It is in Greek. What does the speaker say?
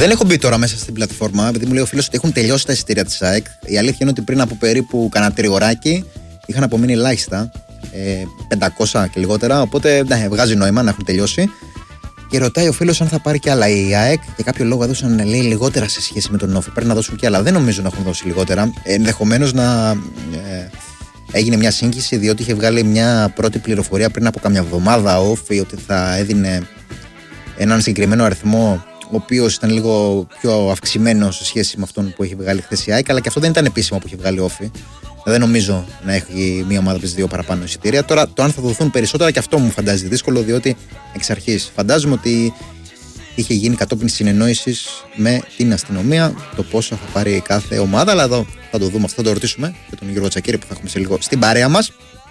Δεν έχω μπει τώρα μέσα στην πλατφόρμα, επειδή μου λέει ο φίλος ότι έχουν τελειώσει τα εισιτήρια της ΑΕΚ. Η αλήθεια είναι ότι πριν από περίπου κανένα τριωράκι είχαν απομείνει ελάχιστα, 500 και λιγότερα. Οπότε βγάζει νόημα να έχουν τελειώσει. Και ρωτάει ο φίλος αν θα πάρει κι άλλα. Η ΑΕΚ για κάποιο λόγο έδωσαν, λέει, λιγότερα σε σχέση με τον Όφη. Πρέπει να δώσουν κι άλλα. Δεν νομίζω να έχουν δώσει λιγότερα. Ενδεχομένως να έγινε μια σύγχυση, διότι είχε βγάλει μια πρώτη πληροφορία πριν από κάμια εβδομάδα ο Όφη ότι θα έδινε έναν συγκεκριμένο αριθμό, ο οποίος ήταν λίγο πιο αυξημένο σε σχέση με αυτόν που έχει βγάλει χθες η ΑΕΚ. Αλλά και αυτό δεν ήταν επίσημο που έχει βγάλει ο Όφη. Δεν νομίζω να έχει μία ομάδα παίζει 2 παραπάνω εισιτήρια. Τώρα, το αν θα δοθούν περισσότερα, και αυτό μου φαντάζεται δύσκολο, διότι εξ αρχής φαντάζομαι ότι είχε γίνει κατόπιν συνεννόησης με την αστυνομία το πόσο θα πάρει κάθε ομάδα. Αλλά εδώ θα το δούμε, αυτό θα το ρωτήσουμε και τον Γιώργο Τσακίρη που θα έχουμε σε λίγο στην παρέα μας.